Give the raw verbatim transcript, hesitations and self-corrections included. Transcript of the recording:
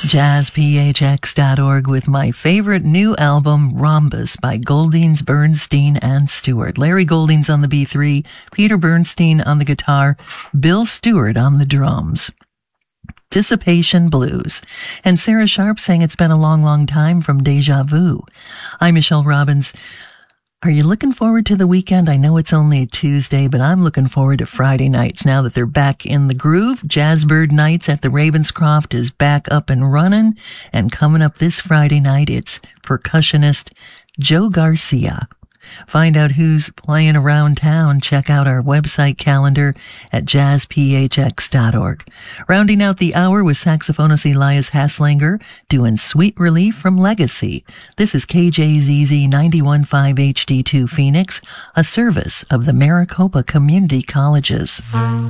jazz p h x dot org with my favorite new album, Rhombus, by Goldings, Bernstein, and Stewart. Larry Goldings on the B three, Peter Bernstein on the guitar, Bill Stewart on the drums. Dissipation Blues. And Sarah Sharp sang It's Been a Long, Long Time from Deja Vu. I'm Michelle Robbins. Are you looking forward to the weekend? I know it's only Tuesday, but I'm looking forward to Friday nights now that they're back in the groove. Jazzbird Nights at the Ravenscroft is back up and running. And coming up this Friday night, it's percussionist Joe Garcia. Find out who's playing around town. Check out our website calendar at jazz p h x dot org. Rounding out the hour was saxophonist Elias Haslanger doing Sweet Relief from Legacy. This is K J Z Z ninety-one point five H D two Phoenix, a service of the Maricopa Community Colleges.